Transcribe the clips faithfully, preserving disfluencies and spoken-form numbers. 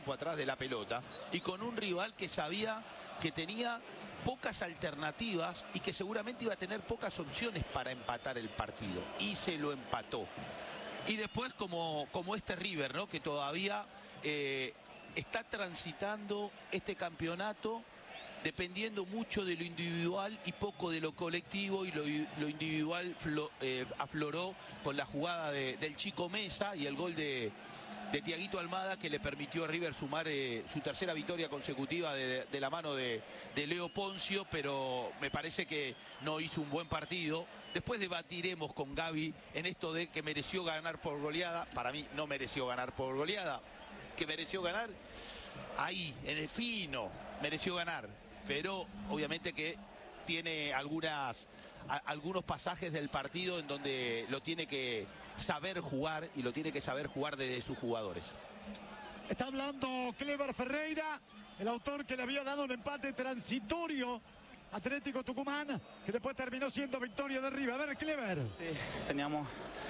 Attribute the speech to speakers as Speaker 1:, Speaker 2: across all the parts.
Speaker 1: tiempo atrás de la pelota y con un rival que sabía que tenía pocas alternativas y que seguramente iba a tener pocas opciones para empatar el partido, y se lo empató. Y después como, como este River, ¿no?, que todavía eh, está transitando este campeonato dependiendo mucho de lo individual y poco de lo colectivo, y lo, lo individual flo, eh, afloró con la jugada de, del Chico Mesa y el gol de, de Thiaguito Almada, que le permitió a River sumar eh, su tercera victoria consecutiva de, de la mano de, de Leo Poncio, pero me parece que no hizo un buen partido. Después debatiremos con Gaby en esto de que mereció ganar por goleada. Para mí no mereció ganar por goleada. Que mereció ganar ahí, en el fino, mereció ganar. Pero obviamente que tiene algunas, a, algunos pasajes del partido en donde lo tiene que saber jugar, y lo tiene que saber jugar desde sus jugadores.
Speaker 2: Está hablando Clever Ferreira, el autor que le había dado un empate transitorio a Atlético Tucumán, que después terminó siendo victoria de River. A ver, Clever.
Speaker 3: Sí, teníamos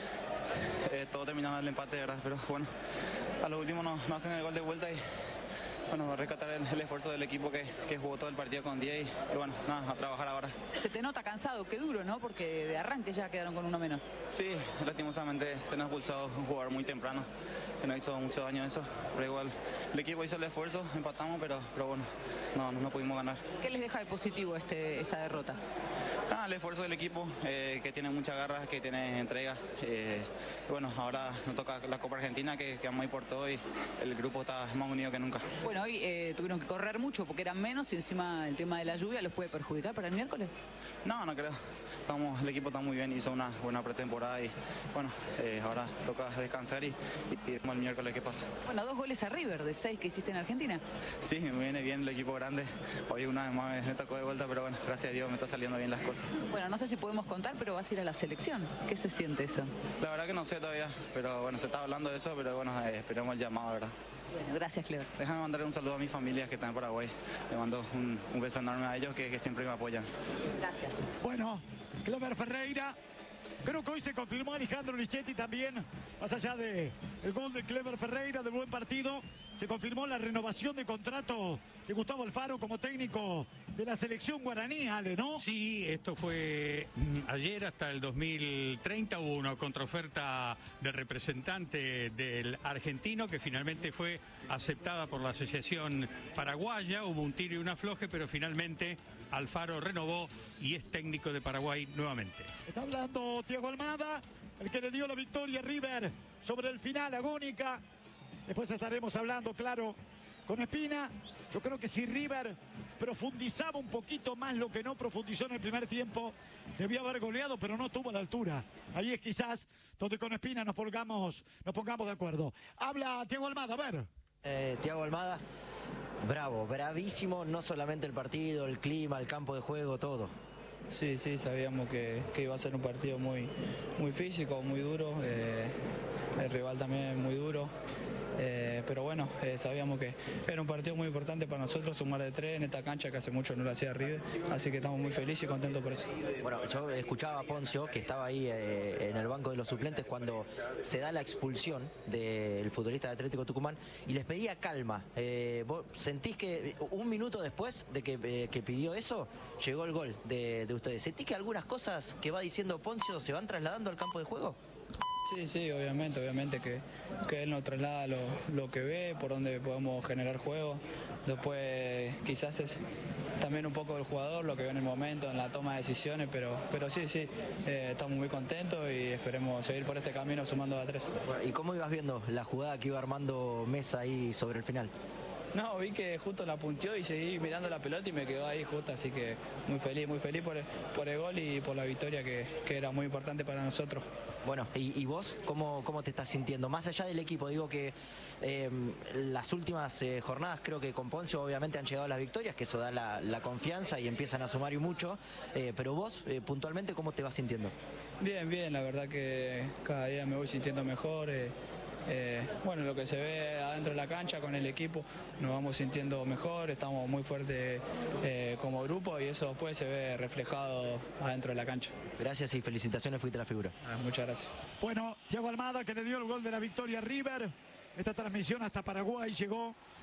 Speaker 3: eh, todo terminado el empate, ¿verdad? Pero bueno, a lo último nos, nos hacen el gol de vuelta y bueno, a rescatar el, el esfuerzo del equipo que, que jugó todo el partido con diez y, y bueno, nada, a trabajar ahora.
Speaker 4: Se te nota cansado, qué duro, ¿no? Porque de arranque ya quedaron con uno menos.
Speaker 3: Sí, lastimosamente se nos expulsó un jugador muy temprano, que nos hizo mucho daño eso, pero igual el equipo hizo el esfuerzo, empatamos, pero, pero bueno, no, no pudimos ganar.
Speaker 4: ¿Qué les deja de positivo este, esta derrota?
Speaker 3: Ah, el esfuerzo del equipo, eh, que tiene muchas garras, que tiene entrega. Eh, bueno, ahora nos toca la Copa Argentina, que, que vamos a ir por todo, y el grupo está más unido que nunca.
Speaker 4: Bueno, hoy eh, tuvieron que correr mucho porque eran menos, y encima el tema de la lluvia los puede perjudicar para el miércoles.
Speaker 3: No, no creo. Estamos, el equipo está muy bien, hizo una buena pretemporada y bueno, eh, ahora toca descansar y, y, y el miércoles qué pasa.
Speaker 4: Bueno, dos goles a River de seis que hiciste en Argentina.
Speaker 3: Sí, me viene bien el equipo grande. Hoy una vez más me tocó de vuelta, pero bueno, gracias a Dios me está saliendo bien las cosas.
Speaker 4: Bueno, no sé si podemos contar, pero vas a ir a la selección. ¿Qué se siente eso?
Speaker 3: La verdad que no sé todavía, pero bueno, se está hablando de eso, pero bueno, eh, esperemos el llamado, ¿verdad?
Speaker 4: Bueno, gracias, Clever.
Speaker 3: Déjame mandarle un saludo a mi familia que está en Paraguay. Le mando un, un beso enorme a ellos que, que siempre me apoyan.
Speaker 4: Gracias.
Speaker 2: Bueno, Clever Ferreira. Creo que hoy se confirmó Alejandro Lichetti también, más allá del gol de Clever Ferreira, de buen partido. Se confirmó la renovación de contrato de Gustavo Alfaro como técnico de la selección guaraní, Ale, ¿no?
Speaker 5: Sí, esto fue ayer hasta el dos mil treinta. Hubo una contraoferta del representante del argentino que finalmente fue aceptada por la Asociación Paraguaya. Hubo un tiro y un afloje, pero finalmente Alfaro renovó y es técnico de Paraguay nuevamente.
Speaker 2: Está hablando Thiago Almada, el que le dio la victoria a River sobre el final agónica. Después estaremos hablando, claro, con Espina. Yo creo que si River profundizaba un poquito más lo que no profundizó en el primer tiempo, debió haber goleado, pero no estuvo a la altura. Ahí es quizás donde con Espina nos pongamos, nos pongamos de acuerdo. Habla Thiago Almada, a ver.
Speaker 6: Eh, Thiago Almada, bravo, bravísimo, no solamente el partido, el clima, el campo de juego, todo.
Speaker 7: Sí, sí, sabíamos que, que iba a ser un partido muy, muy físico, muy duro, eh, el rival también muy duro. Eh, pero bueno, eh, sabíamos que era un partido muy importante para nosotros, sumar de tres en esta cancha que hace mucho no lo hacía River, así que estamos muy felices y contentos por eso.
Speaker 6: Bueno, yo escuchaba a Poncio, que estaba ahí eh, en el banco de los suplentes cuando se da la expulsión del futbolista de Atlético Tucumán, y les pedía calma. Eh, ¿Vos sentís que un minuto después de que, eh, que pidió eso, llegó el gol de, de ustedes? ¿Sentís que algunas cosas que va diciendo Poncio se van trasladando al campo de juego?
Speaker 7: Sí, sí, obviamente, obviamente que, que él nos traslada lo, lo que ve, por donde podemos generar juego. Después quizás es también un poco del jugador, lo que ve en el momento, en la toma de decisiones, pero, pero sí, sí, eh, estamos muy contentos y esperemos seguir por este camino sumando a tres.
Speaker 6: ¿Y cómo ibas viendo la jugada que iba armando Mesa ahí sobre el final?
Speaker 7: No, vi que justo la punteó y seguí mirando la pelota y me quedó ahí justo, así que muy feliz, muy feliz por el, por el gol y por la victoria que, que era muy importante para nosotros.
Speaker 6: Bueno, ¿y, y vos cómo, cómo te estás sintiendo? Más allá del equipo, digo que eh, las últimas eh, jornadas creo que con Poncio obviamente han llegado las victorias, que eso da la, la confianza y empiezan a sumar y mucho, eh, pero vos eh, puntualmente, ¿cómo te vas sintiendo?
Speaker 7: Bien, bien, la verdad que cada día me voy sintiendo mejor. Eh, Eh, bueno, lo que se ve adentro de la cancha con el equipo, nos vamos sintiendo mejor, estamos muy fuertes eh, como grupo y eso después se ve reflejado adentro de la cancha.
Speaker 6: Gracias y felicitaciones, fuiste la figura.
Speaker 7: Ah, muchas gracias.
Speaker 2: Bueno, Thiago Almada, que le dio el gol de la victoria a River. Esta transmisión hasta Paraguay llegó